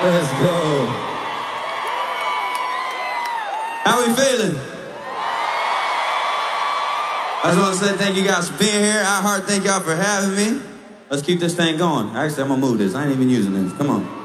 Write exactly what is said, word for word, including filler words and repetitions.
Let's go. How we feeling? I just want to say thank you guys for being here. I heart thank y'all for having me. Let's keep this thing going. Actually, I'm gonna move this. I ain't even using this. Come on.